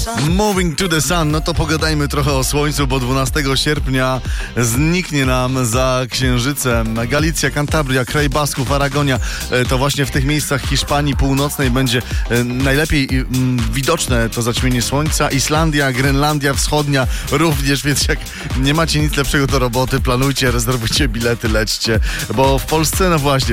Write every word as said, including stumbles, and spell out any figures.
Moving to the sun, no to pogadajmy trochę o słońcu, bo dwunastego sierpnia zniknie nam za księżycem Galicja, Kantabria, kraj Basków, Aragonia. To właśnie w tych miejscach Hiszpanii Północnej będzie najlepiej widoczne to zaćmienie słońca. Islandia, Grenlandia Wschodnia również, więc jak nie macie nic lepszego do roboty, planujcie, rezerwujcie bilety, lećcie, bo w Polsce, no właśnie,